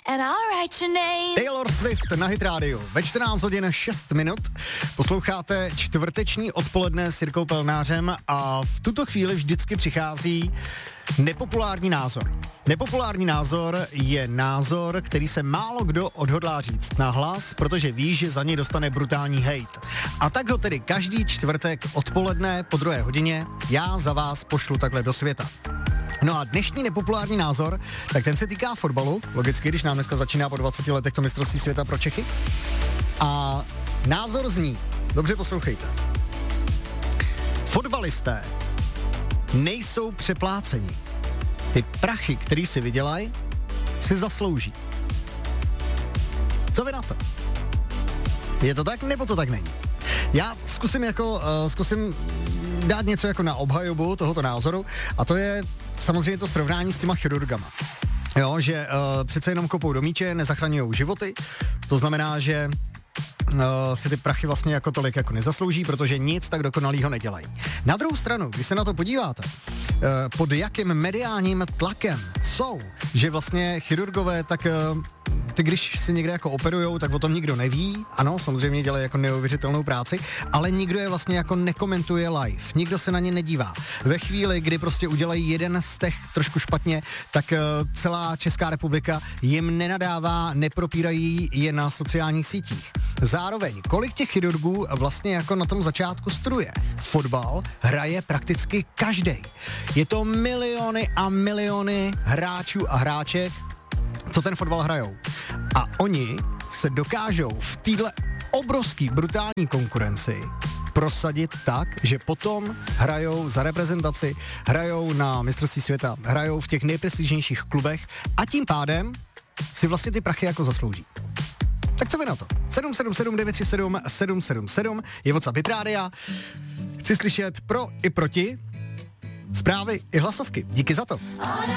Taylor Swift na Hit Radio. Ve 14 hodin 6 minut posloucháte čtvrteční odpoledne s Jirkou Pelnářem a v tuto chvíli vždycky přichází nepopulární názor. Nepopulární názor je názor, který se málo kdo odhodlá říct nahlas, protože ví, že za něj dostane brutální hejt. A tak ho tedy každý čtvrtek odpoledne po 2 hodině já za vás pošlu takhle do světa. No a dnešní nepopulární názor, tak ten se týká fotbalu, logicky, když nám dneska začíná po 20 letech to mistrovství světa pro Čechy. A názor zní, dobře poslouchejte, fotbalisté nejsou přepláceni. Ty prachy, který si vydělají, si zaslouží. Co vy na to? Je to tak, nebo to tak není? Já zkusím dát něco jako na obhajobu tohoto názoru a to je samozřejmě to srovnání s těma chirurgama. Jo, že přece jenom kopou do míče, nezachraňujou životy, to znamená, že si ty prachy vlastně jako tolik jako nezaslouží, protože nic tak dokonalýho nedělají. Na druhou stranu, když se na to podíváte, pod jakým mediálním tlakem jsou, že vlastně chirurgové, tak ty když si někde jako operujou, tak o tom nikdo neví, ano, samozřejmě dělají jako neuvěřitelnou práci, ale nikdo je vlastně jako nekomentuje live, nikdo se na ně nedívá. Ve chvíli, kdy prostě udělají jeden z těch trošku špatně, tak celá Česká republika jim nenadává, nepropírají je na sociálních sítích. Zároveň, kolik těch chirurgů vlastně jako na tom začátku studuje? Fotbal hraje prakticky každej. Je to miliony a miliony hráčů a hráček, co ten fotbal hrajou. A oni se dokážou v téhle obrovský brutální konkurenci prosadit tak, že potom hrajou za reprezentaci, hrajou na mistrovství světa, hrajou v těch nejprestižnějších klubech a tím pádem si vlastně ty prachy jako zaslouží. Tak co vy na to? 777 937 777 je WhatsApp Hit Rádia. Chci slyšet pro i proti zprávy i hlasovky. Díky za to.